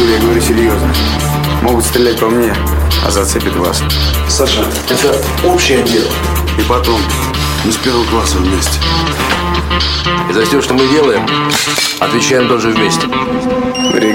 Юрий, я говорю серьезно. Могут стрелять по мне, а зацепит вас. Саша, это общее дело. И потом, мы с первого класса вместе. И за все, что мы делаем, отвечаем тоже вместе.